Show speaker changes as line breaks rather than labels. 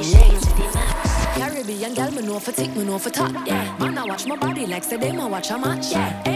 change the max. Caribbean girl, me know for tick, me know for top. Yeah, man, I watch my body like say them I watch a match. Yeah.